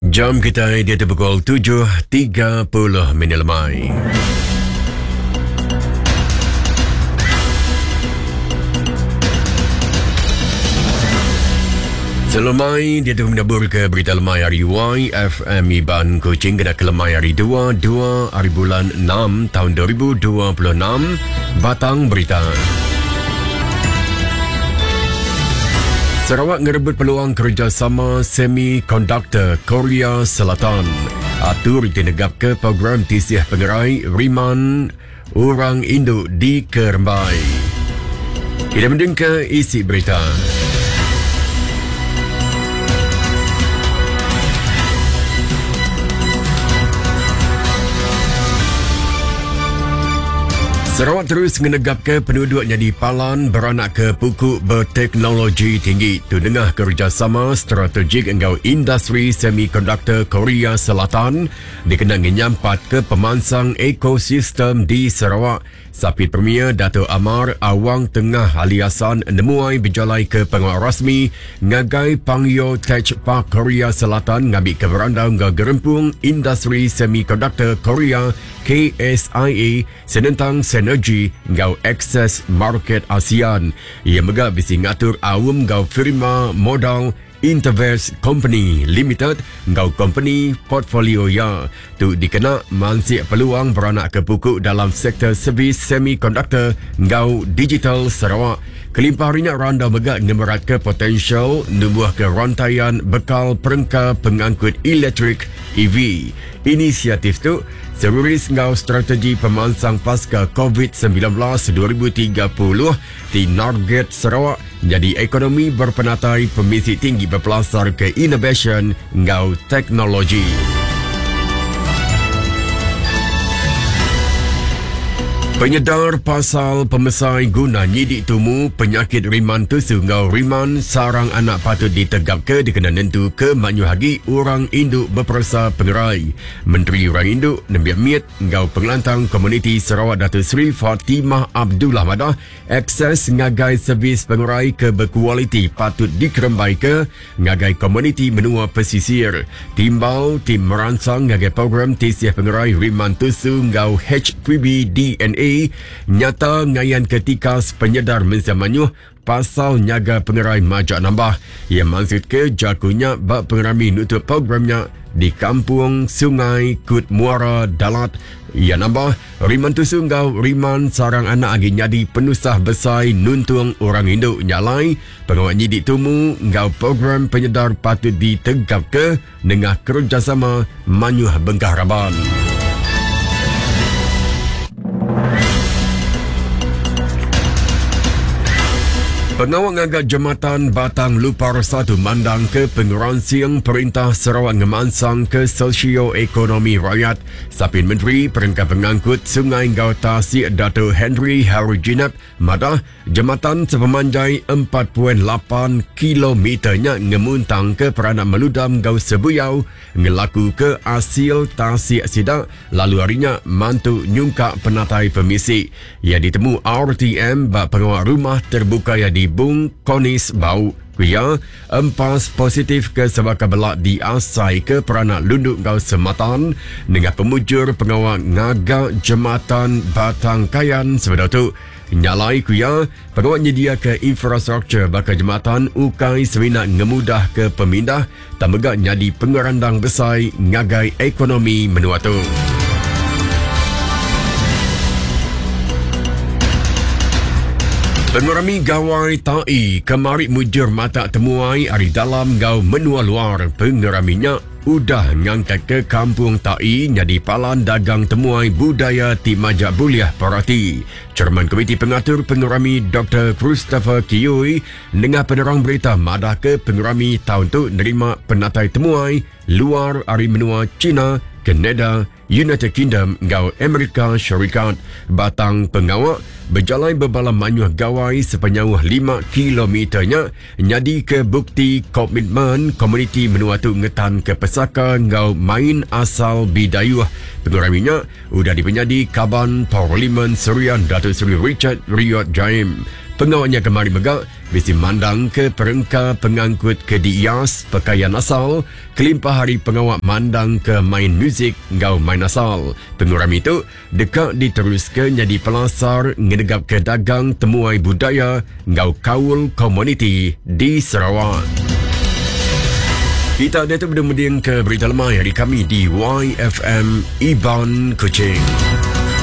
Jam kita dia pukul 7.30 minit lemai. Selemai dia menabur ke berita lemai hari YFM Iban Kuching kena ke lemai hari 2 hari bulan 6 tahun 2026. Batang berita. Sarawak ngerebut peluang kerjasama semikonduktor Korea Selatan. Atur dinegap ke program tisiah pengerai Riman Orang Induk di Kerembai. Kita mendengar isi berita. Sarawak terus menegap ke penduduknya di Palan beranak ke pokok berteknologi tinggi. Tu dengah kerjasama strategik engkau industri semikonduktor Korea Selatan dikenang nyampat ke pemansang ekosistem di Sarawak. Sapit Premier Dato' Amar awang tengah aliasan nemuai berjalai ke penguat rasmi ngagai Pangyo Tech Park Korea Selatan ngambil ke beranda ngau gerempung industri semikonduktor Korea KSIA senentang sinergi ngau akses market ASEAN. Ia megak bisi ngatur awam ngau firma modal Intervest Company Limited ngau company portfolio ya tu dikena mansik peluang beranak ke pokok dalam sektor servis semikonduktor ngau digital Sarawak. Kelimpah rinyak randa megak nemerat ke potensial nubuh ke rantaian bekal perengka pengangkut elektrik EV. Inisiatif tu seruris ngau strategi pemansang pasca COVID-19 2030 di Narget Sarawak jadi ekonomi berpenatai pemisi tinggi berpelasar ke innovation ngau teknologi. Penyedar pasal pemesai guna nyidik tumu penyakit riman tusu ngau riman sarang anak patut ditegap ke dikena nentu ke maknyu hagi orang induk berperasa pengerai. Menteri Orang Induk Nembiak Miet ngau pengelantang komuniti Sarawak Datuk Seri Fatimah Abdullah Madah akses ngagai servis pengerai ke berkualiti patut dikerembai ke ngagai komuniti menua pesisir. Timbau tim merancang ngagai program tisiah pengerai riman tusu ngau HPV DNA nyata ngayan ketika penyedar mensamanyuh pasal nyaga pengerai majak nambah. Ia maksud ke jakunya bak pengerami nutup programnya di kampung Sungai Kut Muara Dalat. Ia nambah riman tusu ngau riman sarang anak agi nyadi penusah besai nuntung orang induk nyalai pengawal nyidik tumu ngau program penyedar patut ditegap ke dengan kerjasama manyuh Bengkah Raban. Pengawal ngagak Jambatan Batang Lupar 1 mandang ke pengeransiang Perintah Sarawak ngemansang ke sosioekonomi rakyat. Sapin Menteri Perengkat Pengangkut Sungai Ngau Tasik Dato' Henry Harujinat madah jambatan sepemanjai 4.8 kilometernya ngemuntang ke peranak meludam Ngau Sebuyau ngelaku ke asil Tasik Sidak lalu harinya mantu nyungkak penatai pemisi. Ia ditemu RTM bak pengawal rumah terbuka yang di Bung Konis Bau. Kuya empas positif ke sebaka belak diasai ke peranak lunduk Ngau Sematan dengan pemujur pengawal ngagak Jambatan Batang Kayan sebenar tu. Nyalai kuya pengawal nyedia ke infrastruktur bakal jambatan ukai seminat ngemudah ke pemindah tak megak nyadi pengerandang besar ngagai ekonomi menua tu. Pengerami gawai ta'i kemarik mujur mata temuai hari dalam ngau menua luar. Pengeraminya udah ngangkat ke kampung ta'i nyadi palan dagang temuai budaya ti Majak Buliah Parati. Cerman Komiti Pengatur Pengerami Dr. Christopher Kiyui dengar penerang berita madah ke pengerami tahun tu nerima penatai temuai luar hari menua China, Kanada, United Kingdom ngau Amerika Syarikat. Batang pengawak berjalan berbalam manyuh gawai sepanjang 5 kilometernya nyadi ke bukti komitmen komuniti menua tu ngetan ke pesaka ngau main asal bidayuh. Penguraminya udah dipenyadi Kaban Parlimen Serian Datuk Seri Richard Riot Jaim. Pengawalnya kemari megak bisi mandang ke perengka pengangkut ke diias pakaian asal, kelimpah hari pengawak mandang ke main muzik ngau main asal. Penguram itu, dekak diteruskan jadi pelasar ngedegap ke dagang temuai budaya ngau kaul komuniti di Sarawak. Kita datuk berdemuding ke berita lemah hari kami di YFM Iban Kuching.